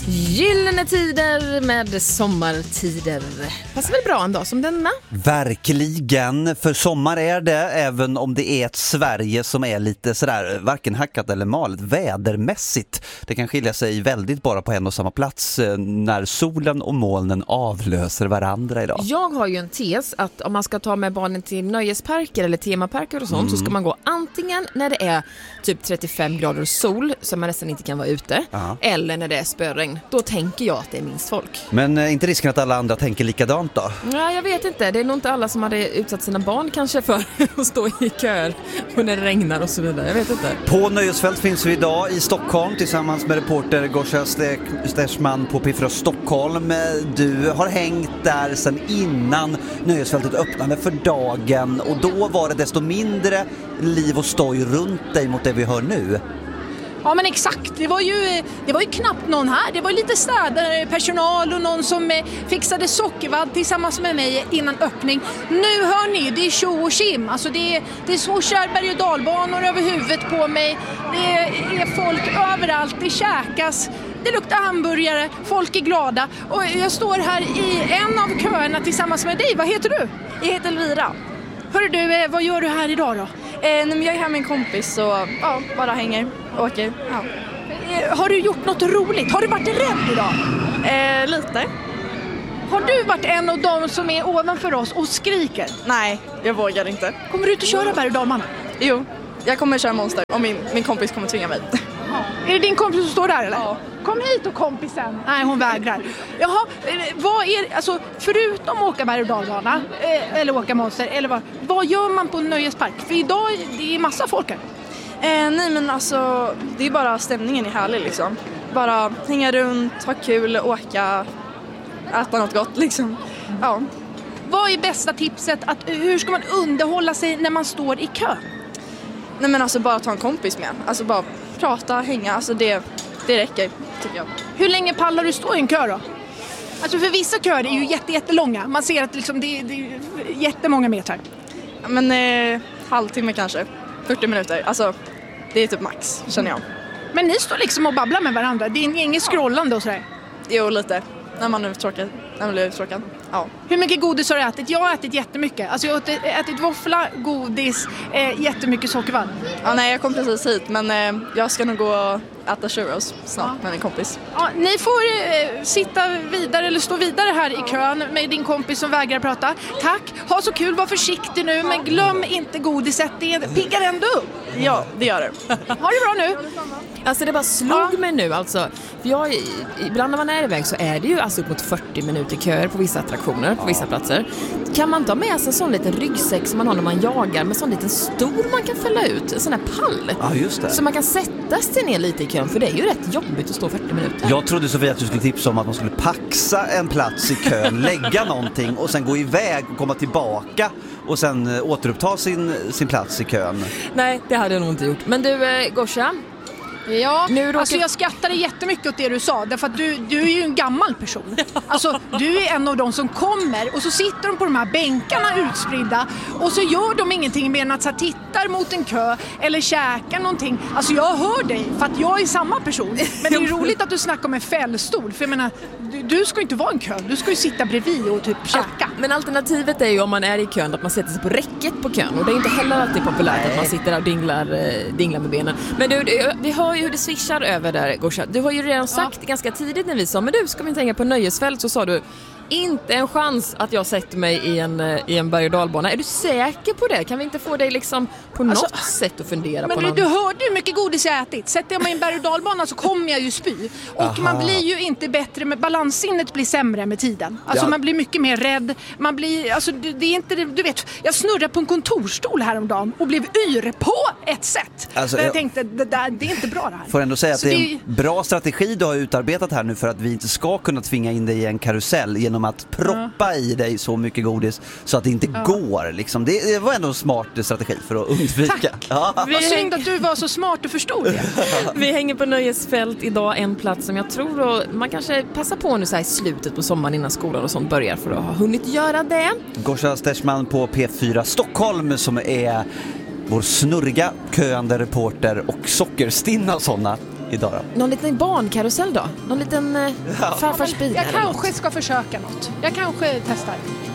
Gyllene tider med sommartider. Passar väl bra en dag som denna? Verkligen, för sommar är det, även om det är ett Sverige som är lite sådär varken hackat eller malet vädermässigt. Det kan skilja sig väldigt bara på en och samma plats när solen och molnen avlöser varandra idag. Jag har ju en tes att om man ska ta med barnen till nöjesparker eller temaparker och sånt så ska man gå antingen när det är typ 35 grader och sol så man nästan inte kan vara ute, eller när det är spöregn. Då tänker jag att det är minst folk. Men inte risken att alla andra tänker likadant då? Ja, jag vet inte. Det är nog inte alla som hade utsatt sina barn kanske för att stå i köer och när det regnar och så vidare. Jag vet inte. På Nöjesfält finns vi idag i Stockholm tillsammans med reporter Gosha Stechman på P4 Stockholm. Du har hängt där sedan innan Nöjesfältet öppnade för dagen och då var det desto mindre liv och stoj runt dig mot det vi hör nu. Ja, men exakt. Det var ju knappt någon här. Det var lite städare, personal och någon som fixade sockervadd tillsammans med mig innan öppning. Nu hör ni, det är tjo och kim. Alltså det är swooshar, berg- och dalbanor över huvudet på mig. Det är folk överallt, det käkas. Det luktar hamburgare, folk är glada. Och jag står här i en av köerna tillsammans med dig. Vad heter du? Jag heter Elvira. Hörru du, vad gör du här idag då? Jag är här med en kompis och bara hänger och åker. Ja. Har du gjort något roligt? Har du varit rädd idag? Lite. Har du varit en av dem som är ovanför oss och skriker? Nej, jag vågar inte. Kommer du inte köra berg- och dalbana? Jo, jag kommer köra monster och min kompis kommer tvinga mig. Är det din kompis som står där eller? Ja. Kom hit och kompisen. Nej, hon vägrar. Jaha, vad är, alltså förutom åka berg- och dalbana eller åka monster eller vad gör man på en nöjespark? För idag det är massa folk här. Nej men alltså, det är bara stämningen är härlig liksom. Bara hänga runt, ha kul, åka, äta något gott liksom. Ja. Vad är bästa tipset? Hur ska man underhålla sig när man står i kö? Nej men alltså bara ta en kompis med. Alltså bara prata, hänga, alltså det räcker tycker jag. Hur länge pallar du stå i en kö då? Alltså för vissa köer är ju jättelånga. Man ser att liksom det är jättemånga meter. Ja, men halvtimme kanske, 40 minuter. Alltså det är typ max känner jag. Men ni står liksom och babblar med varandra. Det är inget scrollande och sådär. Jo, lite. När man är uttråkad. När man blir uttråkad. Ja. Hur mycket godis har du ätit? Jag har ätit jättemycket. Alltså jag har ätit våffla, godis, jättemycket sockervadd. Ja, nej, jag kom precis hit. Men jag ska nog gå och äta churros snart med min kompis. Ja, ni får sitta vidare eller stå vidare här i kön med din kompis som vägrar prata. Tack. Ha så kul, var försiktig nu. Men glöm inte godiset. Det piggar ändå upp. Ja, det gör det. Ha det bra nu. Alltså det bara slog mig nu alltså. För ibland när man är iväg så är det ju alltså upp mot 40 minuter köer på vissa attraktioner, på vissa platser. Kan man ta med sig en sån liten ryggsäck som man har när man jagar med sån liten stor man kan fälla ut, en sån här pall. Ja, just det. Så man kan sätta sig ner lite i kön, för det är ju rätt jobbigt att stå 40 minuter. Jag trodde Sofia att du skulle tipsa om att man skulle paxa en plats i kön, lägga någonting och sen gå iväg och komma tillbaka och sen återuppta sin plats i kön. Nej, det hade jag nog inte gjort. Men du, Gosha? Ja, alltså jag skrattade jättemycket åt det du sa. Därför att du är ju en gammal person. Alltså du är en av dem som kommer och så sitter de på de här bänkarna utspridda och så gör de ingenting mer än att så tittar mot en kö eller käkar någonting. Alltså jag hör dig för att jag är samma person. Men det är roligt att du snackar om en fällstol. För jag menar, du ska ju inte vara en kö. Du ska ju sitta bredvid och typ käka. Men alternativet är ju om man är i kön att man sätter sig på räcket på kön. Och det är inte heller alltid populärt att man sitter där och dinglar med benen. Men du, vi hör ju hur det swishar över där, Gosha. Du har ju redan sagt ganska tidigt när vi sa, men du, ska vi tänka på nöjesfält, så sa du inte en chans att jag sätter mig i en berg- och dalbana. Är du säker på det? Kan vi inte få dig liksom på något sätt att fundera på någon? Men du hörde hur mycket godis jag ätit. Sätter jag mig i en berg- och dalbana så kommer jag ju spy. Och man blir ju inte bättre, med balanssinnet blir sämre med tiden. Alltså man blir mycket mer rädd. Man blir, alltså det är inte, du vet, jag snurrade på en kontorstol häromdagen och blev yr på ett sätt. Alltså, jag tänkte, det är inte bra det här. Får ändå säga att så det är en bra strategi du har utarbetat här nu för att vi inte ska kunna tvinga in dig i en karusell genom att proppa i dig så mycket godis så att det inte går. Liksom. Det var ändå en smart strategi för att undvika. Vad synd att du var så smart och förstod det. Vi hänger på Nöjesfält idag, en plats som jag tror då, man kanske passar på nu så här i slutet på sommaren innan skolan och sånt börjar för att ha hunnit göra det. Gosha Stechman på P4 Stockholm som är vår snurriga, köande reporter och sockerstinna sådana. idag då? Någon liten barnkarusell då? Någon liten farfars bil? Jag kanske ska försöka något. Jag kanske testar.